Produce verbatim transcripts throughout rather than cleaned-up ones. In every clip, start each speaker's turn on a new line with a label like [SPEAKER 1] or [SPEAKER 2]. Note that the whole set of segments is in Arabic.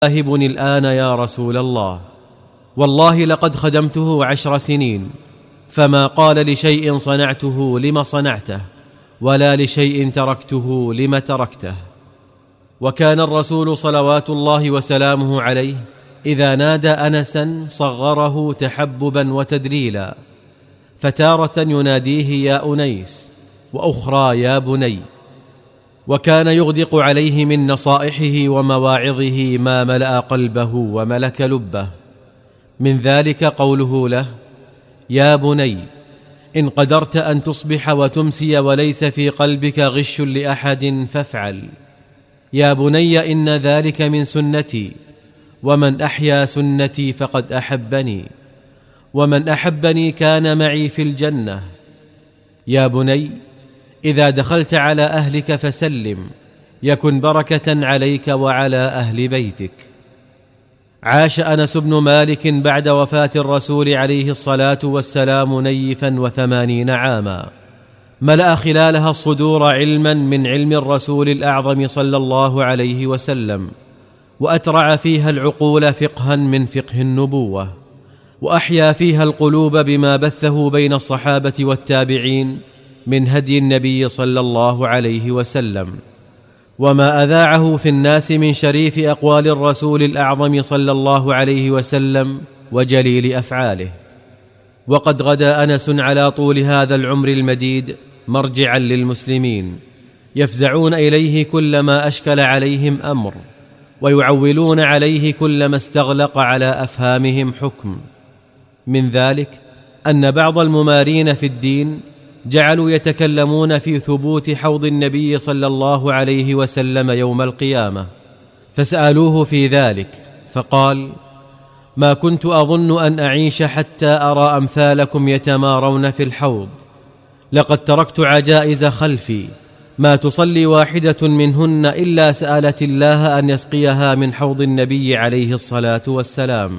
[SPEAKER 1] واهبني الآن يا رسول الله، والله لقد خدمته عشر سنين، فما قال لشيء صنعته لم صنعته، ولا لشيء تركته لم تركته. وكان الرسول صلوات الله وسلامه عليه إذا نادى أنسا صغره تحببا وتدليلا، فتارة يناديه يا أنيس، وأخرى يا بني. وكان يغدق عليه من نصائحه ومواعظه ما ملأ قلبه وملك لبه. من ذلك قوله له: يا بني، إن قدرت أن تصبح وتمسي وليس في قلبك غش لأحد فافعل. يا بني، إن ذلك من سنتي، ومن أحيا سنتي فقد أحبني، ومن أحبني كان معي في الجنة. يا بني، إذا دخلت على أهلك فسلم، يكن بركة عليك وعلى أهل بيتك. عاش أنس بن مالك بعد وفاة الرسول عليه الصلاة والسلام نيفا وثمانين عاما، ملأ خلالها الصدور علما من علم الرسول الأعظم صلى الله عليه وسلم، وأترع فيها العقول فقها من فقه النبوة، وأحيا فيها القلوب بما بثه بين الصحابة والتابعين من هدي النبي صلى الله عليه وسلم، وما أذاعه في الناس من شريف أقوال الرسول الأعظم صلى الله عليه وسلم وجليل أفعاله. وقد غدا أنس على طول هذا العمر المديد مرجعا للمسلمين، يفزعون إليه كلما أشكل عليهم أمر، ويعولون عليه كلما استغلق على أفهامهم حكم. من ذلك أن بعض الممارين في الدين جعلوا يتكلمون في ثبوت حوض النبي صلى الله عليه وسلم يوم القيامة، فسألوه في ذلك فقال: ما كنت أظن أن أعيش حتى أرى أمثالكم يتمارون في الحوض، لقد تركت عجائز خلفي ما تصلي واحدة منهن إلا سألت الله أن يسقيها من حوض النبي عليه الصلاة والسلام.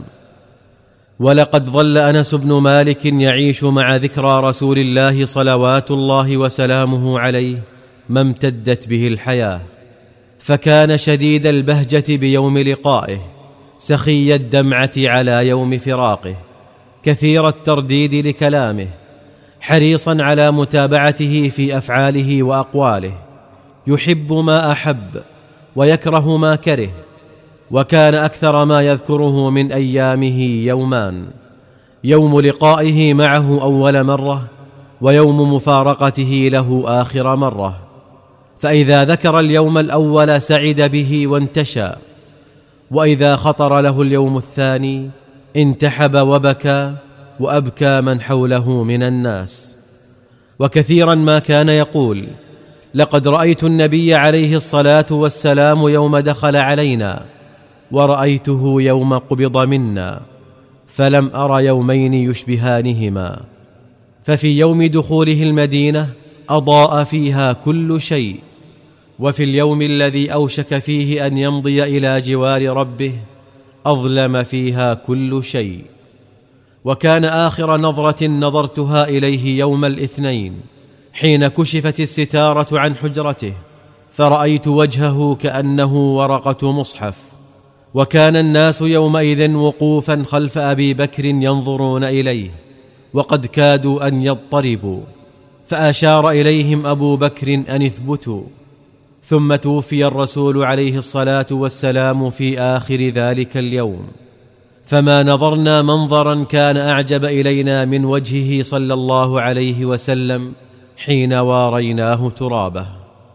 [SPEAKER 1] ولقد ظل أنس بن مالك يعيش مع ذكرى رسول الله صلوات الله وسلامه عليه ما امتدت به الحياة، فكان شديد البهجة بيوم لقائه، سخي الدمعة على يوم فراقه، كثير الترديد لكلامه، حريصا على متابعته في أفعاله وأقواله، يحب ما أحب ويكره ما كره. وكان أكثر ما يذكره من أيامه يومان: يوم لقائه معه أول مرة، ويوم مفارقته له آخر مرة. فإذا ذكر اليوم الأول سعد به وانتشى، وإذا خطر له اليوم الثاني انتحب وبكى، وأبكى من حوله من الناس. وكثيرا ما كان يقول: لقد رأيت النبي عليه الصلاة والسلام يوم دخل علينا، ورأيته يوم قبض منا، فلم أر يومين يشبهانهما. ففي يوم دخوله المدينة أضاء فيها كل شيء، وفي اليوم الذي أوشك فيه أن يمضي إلى جوار ربه أظلم فيها كل شيء. وكان آخر نظرة نظرتها إليه يوم الاثنين، حين كشفت الستارة عن حجرته، فرأيت وجهه كأنه ورقة مصحف. وكان الناس يومئذ وقوفا خلف أبي بكر ينظرون إليه، وقد كادوا أن يضطربوا، فأشار إليهم أبو بكر أن اثبتوا. ثم توفي الرسول عليه الصلاة والسلام في آخر ذلك اليوم، فما نظرنا منظرا كان أعجب إلينا من وجهه صلى الله عليه وسلم حين واريناه ترابه.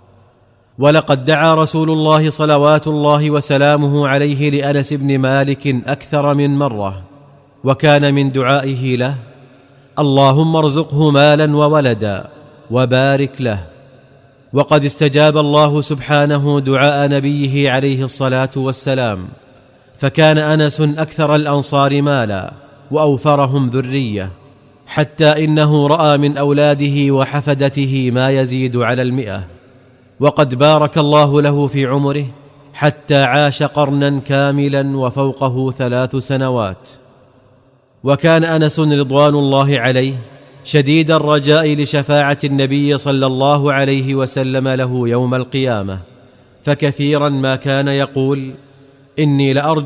[SPEAKER 1] ولقد دعا رسول الله صلوات الله وسلامه عليه لأنس بن مالك أكثر من مرة، وكان من دعائه له: اللهم ارزقه مالا وولدا وبارك له. وقد استجاب الله سبحانه دعاء نبيه عليه الصلاة والسلام، فكان أنس أكثر الأنصار مالا وأوفرهم ذرية، حتى إنه رأى من أولاده وحفدته ما يزيد على المئة. وقد بارك الله له في عمره حتى عاش قرنا كاملا وفوقه ثلاث سنوات. وكان أنس رضوان الله عليه شديد الرجاء لشفاعة النبي صلى الله عليه وسلم له يوم القيامة، فكثيرا ما كان يقول: إني لأرجو